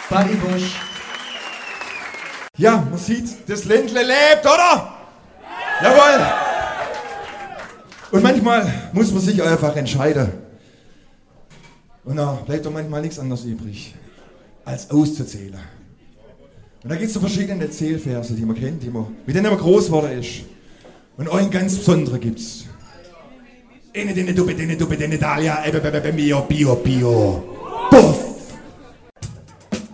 Baribusch. Ja, man sieht, das Ländle lebt, oder? Jawohl! Und manchmal muss man sich einfach entscheiden. Und da bleibt doch manchmal nichts anderes übrig, als auszuzählen. Und da gibt es so verschiedene Zählverse, die man kennt, mit denen man groß geworden ist. Und einen ganz besonderen gibt's. Ene, dene, duppe, dene, Dalia, mio, bio, bio. Puff!